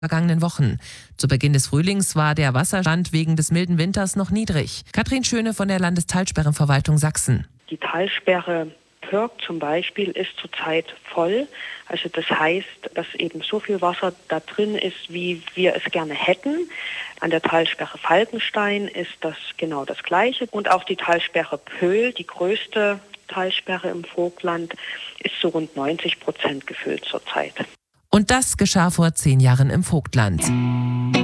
vergangenen Wochen. Zu Beginn des Frühlings war der Wasserstand wegen des milden Winters noch niedrig. Katrin Schöne von der Landestalsperrenverwaltung Sachsen. Die Talsperre Pörg zum Beispiel ist zurzeit voll. Also das heißt, dass eben so viel Wasser da drin ist, wie wir es gerne hätten. An der Talsperre Falkenstein ist das genau das Gleiche. Und auch die Talsperre Pöhl, die größte Talsperre im Vogtland, ist zu rund 90% gefüllt zurzeit. Und das geschah vor 10 Jahren im Vogtland.